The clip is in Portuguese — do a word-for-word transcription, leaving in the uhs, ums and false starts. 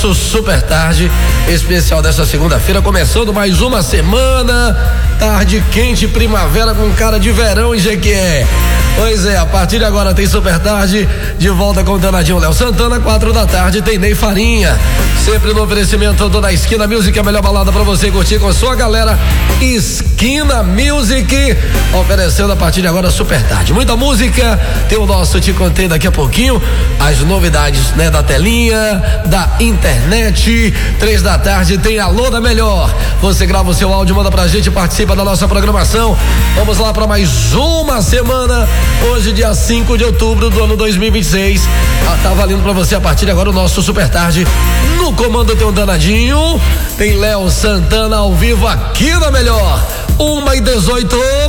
Super Tarde especial dessa segunda-feira, começando mais uma semana, tarde quente, primavera com cara de verão em Jequié. Pois é, a partir de agora tem Super Tarde, de volta com o danadinho Léo Santana, quatro da tarde tem Ney Farinha, sempre no oferecimento do Da Esquina Music, a melhor balada pra você curtir com a sua galera. Esquina Music, oferecendo a partir de agora Super Tarde, muita música, tem o nosso Te Contei daqui a pouquinho, as novidades, né, da telinha, da internet. Três da tarde tem Alô da Melhor, você grava o seu áudio, manda pra gente, participa da nossa programação. Vamos lá para mais uma semana, hoje dia cinco de outubro do ano dois mil e vinte e seis. Ah, tá valendo pra você a partir de agora o nosso Super Tarde. No comando tem um danadinho, tem Léo Santana ao vivo aqui na Melhor. Uma e dezoito.